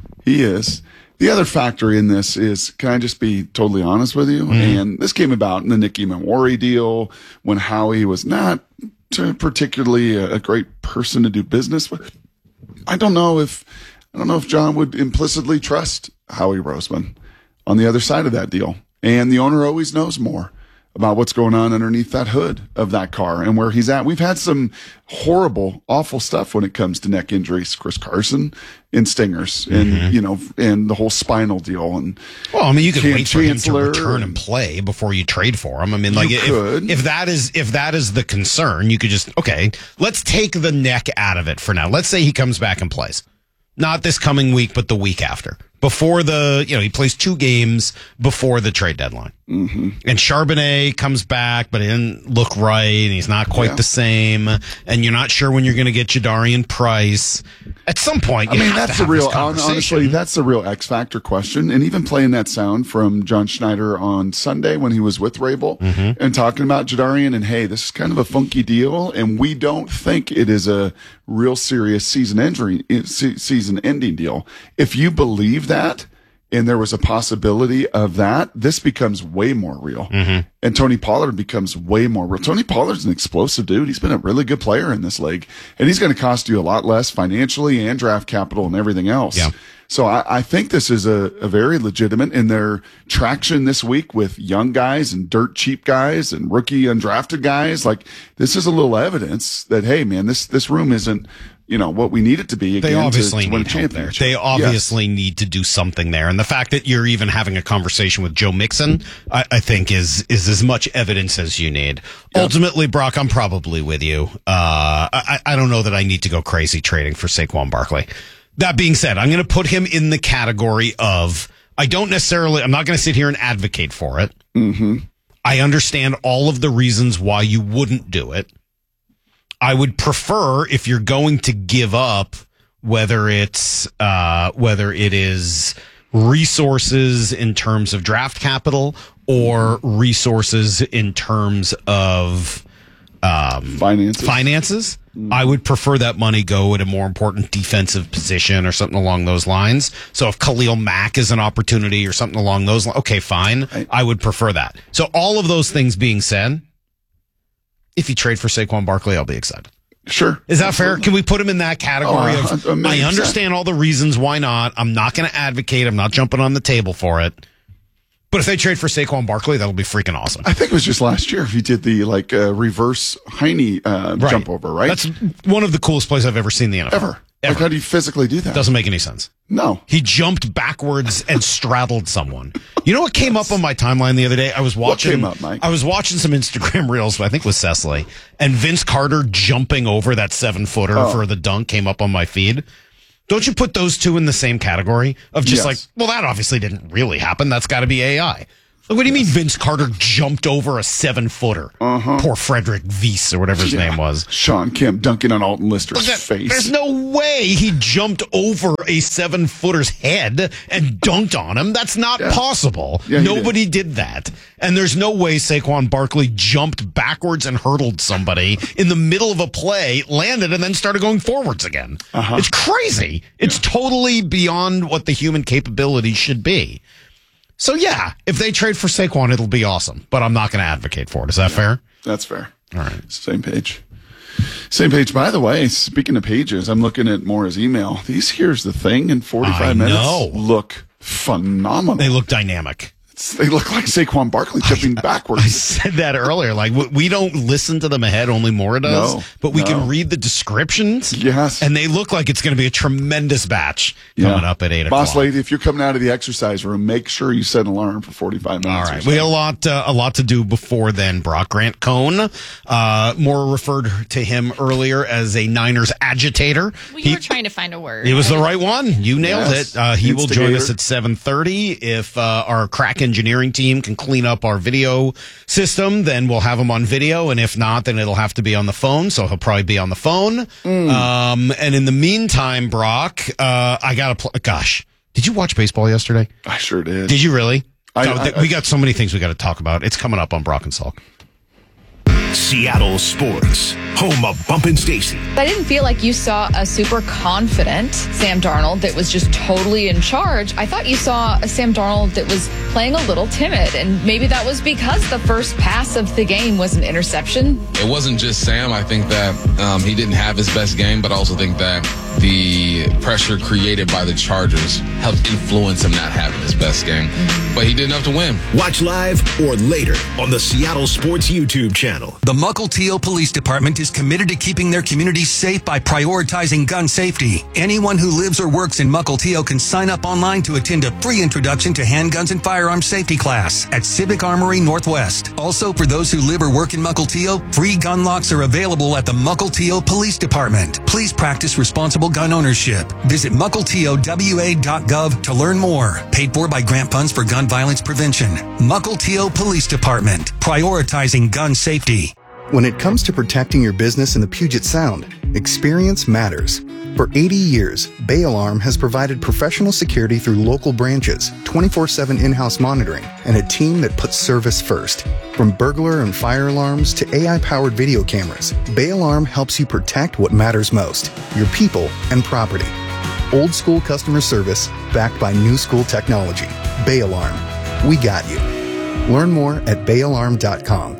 The other factor in this is, can I just be totally honest with you? And this came about in the Nicky Memori deal when Howie was not particularly a great person to do business with. I don't know if John would implicitly trust Howie Roseman on the other side of that deal. And the owner always knows more about what's going on underneath that hood of that car and where he's at. We've had some horrible, awful stuff when it comes to neck injuries. Chris Carson and stingers and, and the whole spinal deal. And well, I mean, you could wait for him to return and play before you trade for him. I mean, like if that is the concern, you could just, okay, let's take the neck out of it for now. Let's say he comes back and plays. Not this coming week, but the week after. Before he plays 2 games before the trade deadline. Mm-hmm. And Charbonnet comes back, but he didn't look right, and he's not quite the same. And you're not sure when you're going to get Jadarian Price. At some point, that's the real, honestly, that's the real X factor question. And even playing that sound from John Schneider on Sunday when he was with Rabel and talking about Jadarian and, hey, this is kind of a funky deal, and we don't think it is a real serious season ending deal. If you believe that, and there was a possibility of that, this becomes way more real. Mm-hmm. And Tony Pollard becomes way more real. Tony Pollard's an explosive dude. He's been a really good player in this league. And he's going to cost you a lot less financially and draft capital and everything else. Yeah. So I think this is a very legitimate in their traction this week with young guys and dirt cheap guys and rookie undrafted guys. Like, this is a little evidence that, hey, man, this room isn't, what we need it to be. Again, they obviously to win need help there. They obviously need to do something there. And the fact that you're even having a conversation with Joe Mixon, I think is as much evidence as you need. Yep. Ultimately, Brock, I'm probably with you. I don't know that I need to go crazy trading for Saquon Barkley. That being said, I'm going to put him in the category of, I'm not going to sit here and advocate for it. Mm-hmm. I understand all of the reasons why you wouldn't do it. I would prefer, if you're going to give up, whether it is resources in terms of draft capital or resources in terms of finances. I would prefer that money go at a more important defensive position or something along those lines. So if Khalil Mack is an opportunity or something along those lines, okay, fine. I would prefer that. So all of those things being said, if you trade for Saquon Barkley, I'll be excited. Sure. Is that fair? Can we put him in that category of, I understand all the reasons why not. I'm not going to advocate. I'm not jumping on the table for it. But if they trade for Saquon Barkley, that'll be freaking awesome. I think it was just last year if you did the reverse Heine jump over, right? That's one of the coolest plays I've ever seen in the NFL. Ever. Like, how do you physically do that? Doesn't make any sense. No. He jumped backwards and straddled someone. You know what came up on my timeline the other day? I was watching. What came up, Mike? I was watching some Instagram reels, I think with Cecily, and Vince Carter jumping over that 7-footer for the dunk came up on my feed. Don't you put those two in the same category of just Yes. like, well, that obviously didn't really happen. That's got to be AI. Like, what do you mean Vince Carter jumped over a 7-footer? Poor Frederick Weiss or whatever his name was. Sean Kemp dunking on Alton Lister's face. There's no way he jumped over a 7-footer's head and dunked on him. That's not possible. Yeah, he Nobody did that. And there's no way Saquon Barkley jumped backwards and hurdled somebody in the middle of a play, landed, and then started going forwards again. It's crazy. It's totally beyond what the human capability should be. So, yeah, if they trade for Saquon, it'll be awesome. But I'm not going to advocate for it. Is that fair? That's fair. All right. Same page. Same page. By the way, speaking of pages, I'm looking at Maura's email. These Here's the Thing in 45 minutes look phenomenal. They look dynamic. They look like Saquon Barkley jumping backwards. I said that earlier. Like, we don't listen to them ahead, only Maura does. But we can read the descriptions. Yes. And they look like it's going to be a tremendous batch coming up at 8 o'clock. Boss lady, if you're coming out of the exercise room, make sure you set an alarm for 45 minutes. All right. We got a lot to do before then, Brock. Grant Cohn, Maura referred to him earlier as a Niners agitator. Well, you were trying to find a word. It was the right one. You nailed Yes. it. He will join us Instigator. at 7:30. If our crack engineering team can clean up our video system, then we'll have him on video. And if not, then it'll have to be on the phone. So he'll probably be on the phone. And in the meantime, Brock, I got to gosh, did you watch baseball yesterday? I sure did. Did you really? I- We got so many things we got to talk about. It's coming up on Brock and Salk. Seattle Sports, home of Bumpin' Stacy. I didn't feel like you saw a super confident Sam Darnold that was just totally in charge. I thought you saw a Sam Darnold that was playing a little timid, and maybe that was because the first pass of the game was an interception. It wasn't just Sam. I think that he didn't have his best game, but I also think that the pressure created by the Chargers helped influence him not having his best game. But he did enough to win. Watch live or later on the Seattle Sports YouTube channel. The Mukilteo Police Department is committed to keeping their communities safe by prioritizing gun safety. Anyone who lives or works in Mukilteo can sign up online to attend a free introduction to handguns and firearms safety class at Civic Armory Northwest. Also, for those who live or work in Mukilteo, free gun locks are available at the Mukilteo Police Department. Please practice responsible gun ownership. Visit mukilteowa.gov to learn more. Paid for by grant funds for gun violence prevention. Mukilteo Police Department, prioritizing gun safety. When it comes to protecting your business in the Puget Sound, experience matters. For 80 years, Bay Alarm has provided professional security through local branches, 24/7 in-house monitoring, and a team that puts service first. From burglar and fire alarms to AI-powered video cameras, Bay Alarm helps you protect what matters most, your people and property. Old school customer service backed by new school technology. Bay Alarm. We got you. Learn more at bayalarm.com.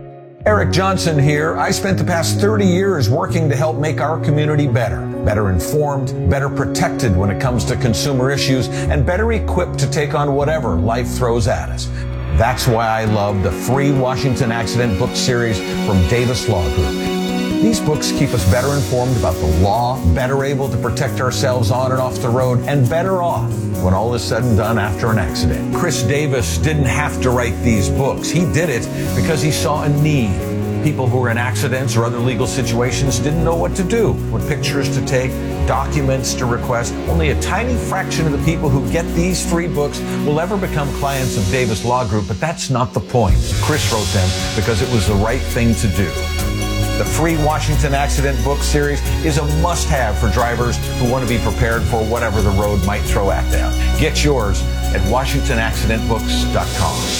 Eric Johnson here. I spent the past 30 years working to help make our community better informed, better protected when it comes to consumer issues, and better equipped to take on whatever life throws at us. That's why I love the free Washington Accident book series from Davis Law Group. These books keep us better informed about the law, better able to protect ourselves on and off the road, and better off when all is said and done after an accident. Chris Davis didn't have to write these books. He did it because he saw a need. People who were in accidents or other legal situations didn't know what to do, what pictures to take, documents to request. Only a tiny fraction of the people who get these free books will ever become clients of Davis Law Group, but that's not the point. Chris wrote them because it was the right thing to do. The free Washington Accident book series is a must-have for drivers who want to be prepared for whatever the road might throw at them. Get yours at WashingtonAccidentBooks.com.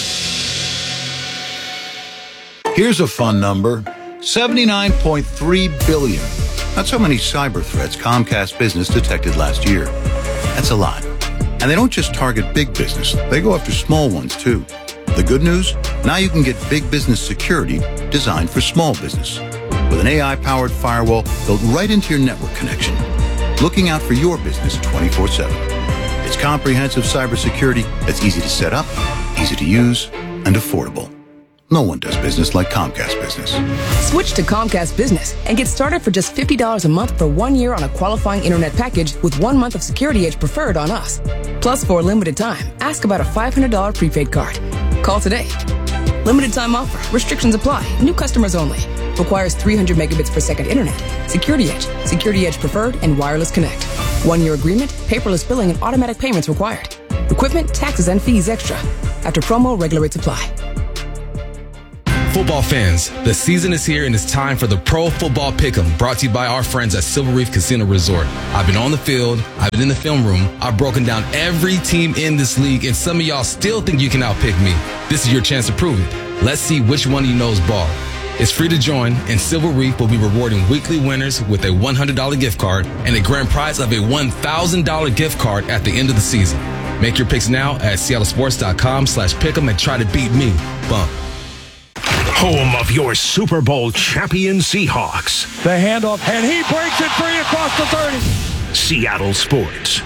Here's a fun number, 79.3 billion. That's how many cyber threats Comcast Business detected last year. That's a lot. And they don't just target big business, they go after small ones too. The good news? Now you can get big business security designed for small business. With an AI-powered firewall built right into your network connection. Looking out for your business 24/7. It's comprehensive cybersecurity that's easy to set up, easy to use, and affordable. No one does business like Comcast Business. Switch to Comcast Business and get started for just $50 a month for 1 year on a qualifying internet package with 1 month of Security Edge preferred on us. Plus, for a limited time, ask about a $500 prepaid card. Call today. Limited time offer. Restrictions apply. New customers only. Requires 300 megabits per second internet. Security Edge. Security Edge preferred and wireless connect. 1-year agreement, paperless billing, and automatic payments required. Equipment, taxes, and fees extra. After promo, regular rates apply. Football fans, the season is here and it's time for the Pro Football Pick'em, brought to you by our friends at Silver Reef Casino Resort. I've been on the field, I've been in the film room, I've broken down every team in this league, and some of y'all still think you can outpick me. This is your chance to prove it. Let's see which one of you knows ball. It's free to join, and Silver Reef will be rewarding weekly winners with a $100 gift card and a grand prize of a $1,000 gift card at the end of the season. Make your picks now at seattlesports.com/pick'em and try to beat me. Bump. Home of your Super Bowl champion Seahawks. The handoff, and he breaks it free across the 30. Seattle Sports.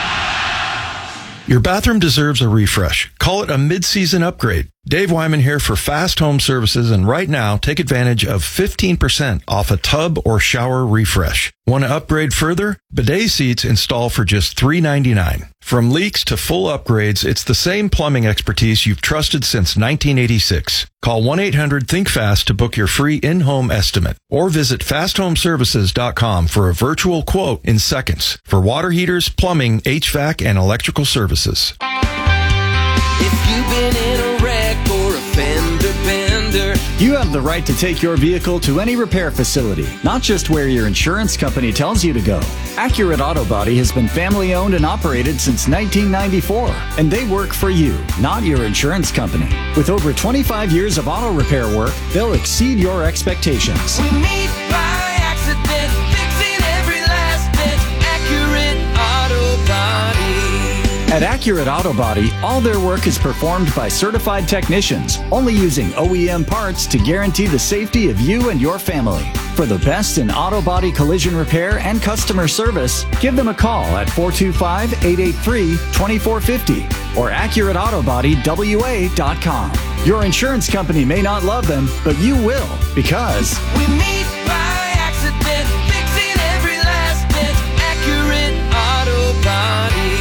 Your bathroom deserves a refresh. Call it a mid-season upgrade. Dave Wyman here for Fast Home Services, and right now, take advantage of 15% off a tub or shower refresh. Want to upgrade further? Bidet seats install for just $3.99. From leaks to full upgrades, it's the same plumbing expertise you've trusted since 1986. Call 1-800-THINK-FAST to book your free in-home estimate, or visit fasthomeservices.com for a virtual quote in seconds for water heaters, plumbing, HVAC, and electrical services. If you've been in a wreck or a fender bender, You have the right to take your vehicle to any repair facility, not just where your insurance company tells you to go. Accurate Auto Body has been family owned and operated since 1994, and they work for you, not your insurance company. With over 25 years of auto repair work, they'll exceed your expectations. we meet by accident, fixing every last bit. Accurate Auto Body. At Accurate Auto Body, all their work is performed by certified technicians, only using OEM parts to guarantee the safety of you and your family. For the best in auto body collision repair and customer service, give them a call at 425-883-2450 or AccurateAutoBodyWA.com. Your insurance company may not love them, but you will, because We meet by accident, fixing every last bit. Accurate Auto Body.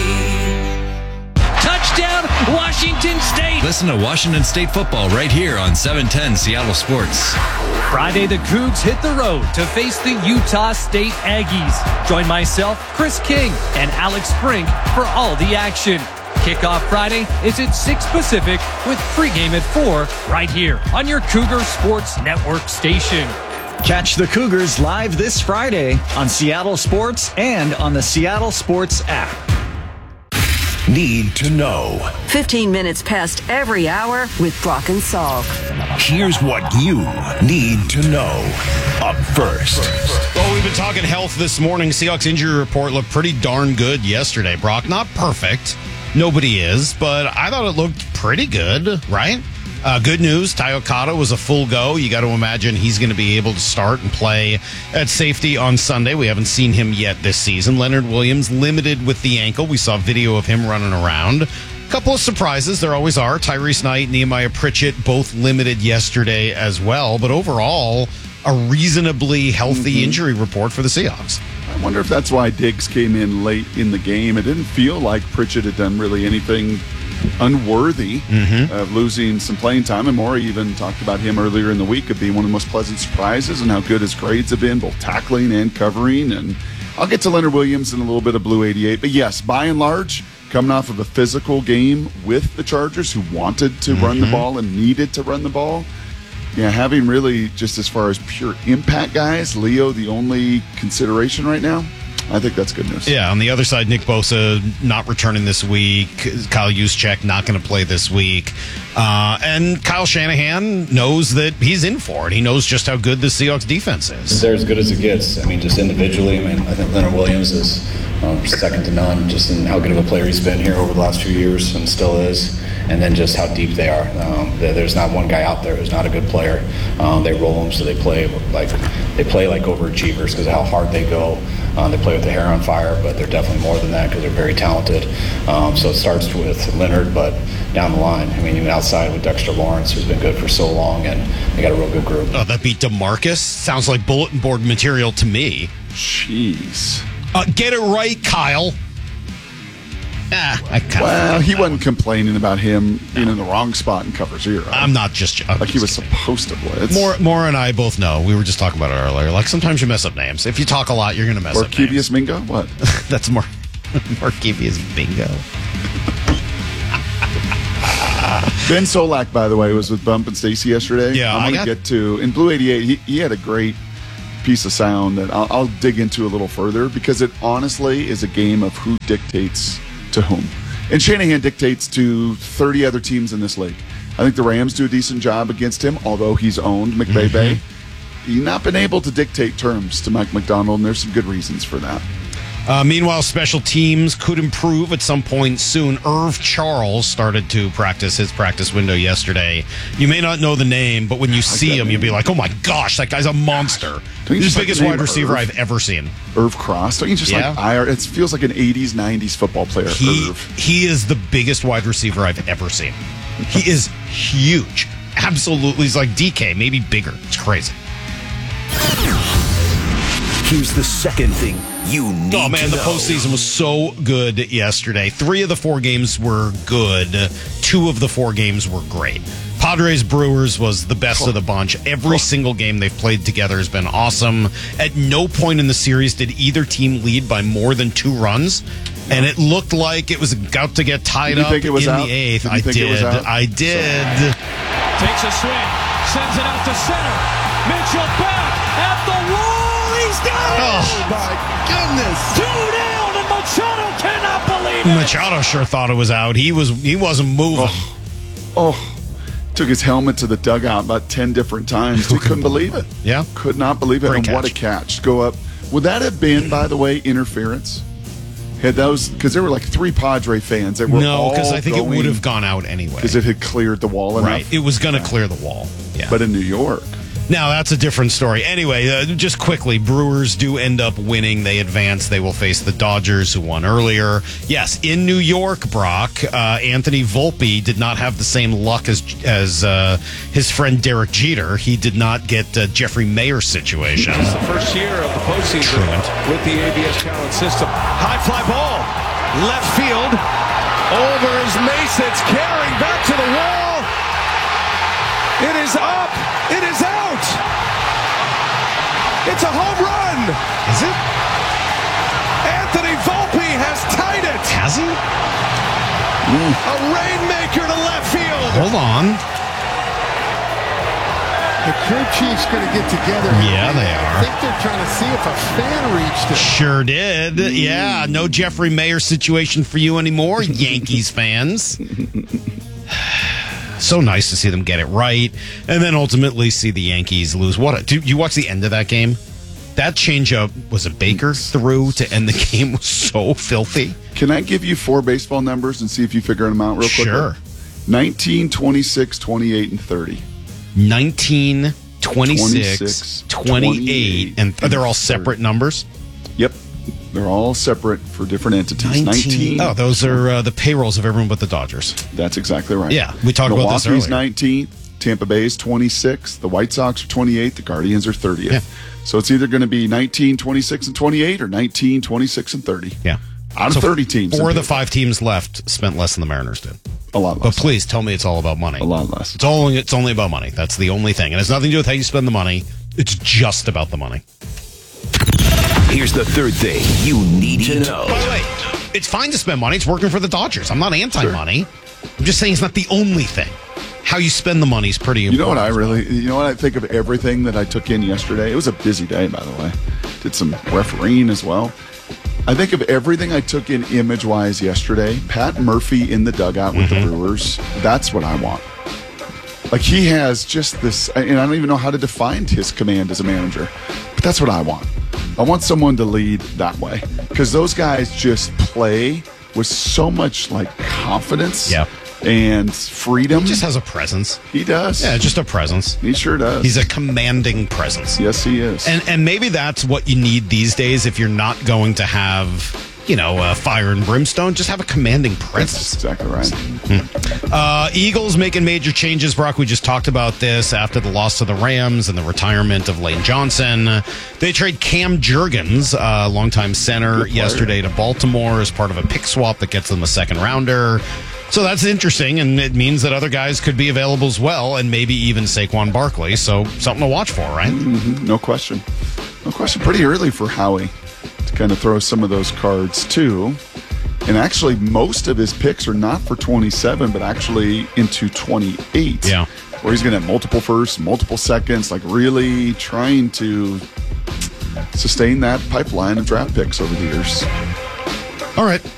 Touchdown, Washington State! Listen to Washington State football right here on 710 Seattle Sports. Friday, the Cougs hit the road to face the Utah State Aggies. Join myself, Chris King, and Alex Brink for all the action. Kickoff Friday is at 6 Pacific with pregame at 4 right here on your Cougar Sports Network station. catch the Cougars live this Friday on Seattle Sports and on the Seattle Sports app. Need to know. 15 minutes past every hour with Brock and Salk. Here's what you need to know. Up first. Well, we've been talking health this morning. Seahawks injury report looked pretty darn good yesterday, Brock. Not perfect. Nobody is, but I thought it looked pretty good, right? Good news, Ty Okada was a full go. You got to imagine he's going to be able to start and play at safety on Sunday. We haven't seen him yet this season. Leonard Williams limited with the ankle. We saw video of him running around. A couple of surprises, there always are. Tyrese Knight, Nehemiah Pritchett, both limited yesterday as well. But overall, a reasonably healthy injury report for the Seahawks. I wonder if that's why Diggs came in late in the game. It didn't feel like Pritchett had done really anything unworthy of losing some playing time. And Maury even talked about him earlier in the week of being one of the most pleasant surprises and how good his grades have been, both tackling and covering. And I'll get to Leonard Williams in a little bit of Blue 88. But yes, by and large, coming off of a physical game with the Chargers who wanted to run the ball and needed to run the ball. Yeah, having really just as far as pure impact guys, Leo the only consideration right now. I think that's good news. Yeah, on the other side, Nick Bosa not returning this week. Kyle Juszczyk not going to play this week. And Kyle Shanahan knows that he's in for it. He knows just how good the Seahawks defense is. They're as good as it gets. I mean, just individually, I think Leonard Williams is second to none just in how good of a player he's been here over the last few years and still is. And then just how deep they are. There's not one guy out there who's not a good player. They roll them, so they play like overachievers because of how hard they go. They play with the hair on fire, but they're definitely more than that because they're very talented. So it starts with Leonard, but down the line, I mean, even outside with Dexter Lawrence, who's been good for so long, and they got a real good group. Oh, that beat DeMarcus sounds like bulletin board material to me. Jeez. Get it right, Kyle. Well, he wasn't complaining about him being in the wrong spot in cover 0. I'm not just like he was supposed to blitz. Maura and I both know. We were just talking about it earlier. Like sometimes you mess up names. If you talk a lot, you're going to mess up names. Markevius Mingo? What? That's Markevius Bingo. Ben Solak, by the way, was with Bump and Stacy yesterday. Yeah, I'm going to get to in Blue 88. He had a great piece of sound that I'll dig into a little further because it honestly is a game of who dictates to whom. And Shanahan dictates to 30 other teams in this league. I think the Rams do a decent job against him, although he's owned McVay. He's not been able to dictate terms to Mike McDonald, and there's some good reasons for that. Meanwhile, special teams could improve at some point soon. Irv Charles started to practice his practice window yesterday. You may not know the name, but when you see him, you'll be like, oh my gosh, that guy's a monster. He's the biggest wide receiver I've ever seen. Irv Cross? Don't you just it feels like an 80s, 90s football player, Irv. He is the biggest wide receiver I've ever seen. He is huge. Absolutely. He's like DK, maybe bigger. It's crazy. Here's the second thing you need to know. Oh, man, the postseason was so good yesterday. 3 of the 4 games were good. 2 of the 4 games were great. Padres-Brewers was the best of the bunch. Every single game they've played together has been awesome. At no point in the series did either team lead by more than 2 runs. And it looked like it was about to get tied up in the 8th. I did. Takes a swing. Sends it out to center. Mitchell back at the wall. He's got it! Oh, my goodness. 2 down, and Machado cannot believe it. Machado sure thought it was out. He wasn't moving. Took his helmet to the dugout about 10 different times. He couldn't believe it. Yeah. Could not believe it. Great And catch. what a catch. Go up. Would that have been, by the way, interference? Had those, because there were like 3 Padre fans that were No, because I think it would have gone out anyway. Because it had cleared the wall enough. Right. It was going to clear the wall. Yeah. But in New York. Now, that's a different story. Anyway, just quickly, Brewers do end up winning. They advance. They will face the Dodgers, who won earlier. Yes, in New York, Brock, Anthony Volpe did not have the same luck as his friend Derek Jeter. He did not get Jeffrey Mayer's situation. It's the first year of the postseason with the ABS challenge system. High fly ball. Left field. Over is Mason. It's carrying back to the wall. It is up. It is out. It's a home run. Is it? Anthony Volpe has tied it. Has he? A rainmaker to left field. Hold on. The crew chief's going to get together. Yeah, they are. I think they're trying to see if a fan reached it. Sure did. Yeah, no Jeffrey Mayer situation for you anymore, Yankees fans. So nice to see them get it right, and then ultimately see the Yankees lose. Did you watch the end of that game? That changeup was a Baker threw to end the game was so filthy. Can I give you 4 baseball numbers and see if you figure them out real quick? Sure. 19, 26, 28, and 30. 19, 26, 28, and they're all separate numbers? Yep. They're all separate for different entities. 19. Oh, those are the payrolls of everyone but the Dodgers. That's exactly right. Yeah, we talked about this earlier. Milwaukee's 19th, Tampa Bay's 26th, the White Sox are 28th, the Guardians are 30th. Yeah. So it's either going to be 19, 26, and 28 or 19, 26, and 30. Yeah. Out of 30 teams. 4 of the 5 teams left spent less than the Mariners did. A lot less. But please tell me it's all about money. A lot less. It's only about money. That's the only thing. It has nothing to do with how you spend the money. It's just about the money. Here's the third thing you need to know. By the way, it's fine to spend money. It's working for the Dodgers. I'm not anti-money. I'm just saying it's not the only thing. How you spend the money is pretty important. You know what I think of everything that I took in yesterday? It was a busy day, by the way. Did some refereeing as well. I think of everything I took in image-wise yesterday. Pat Murphy in the dugout with the Brewers. That's what I want. Like, he has just this, and I don't even know how to define his command as a manager, but that's what I want. I want someone to lead that way, because those guys just play with so much, like, confidence and freedom. He just has a presence. He does. Yeah, just a presence. He sure does. He's a commanding presence. Yes, he is. And maybe that's what you need these days if you're not going to have fire and brimstone. Just have a commanding presence. That's exactly right. Eagles making major changes. Brock, we just talked about this after the loss to the Rams and the retirement of Lane Johnson. They trade Cam Jurgens, longtime center, yesterday to Baltimore as part of a pick swap that gets them a second rounder. So that's interesting, and it means that other guys could be available as well, and maybe even Saquon Barkley. So something to watch for, right? Mm-hmm. No question. No question. Pretty early for Howie to kind of throw some of those cards, too. And actually, most of his picks are not for 27, but actually into 28. Yeah. Where he's going to have multiple firsts, multiple seconds, like really trying to sustain that pipeline of draft picks over the years. All right.